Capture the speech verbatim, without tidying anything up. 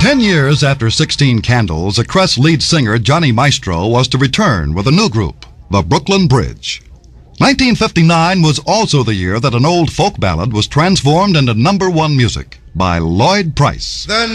Ten years after sixteen Candles, the Crest lead singer Johnny Maestro was to return with a new group, the Brooklyn Bridge. nineteen fifty-nine was also the year that an old folk ballad was transformed into number one music by Lloyd Price. The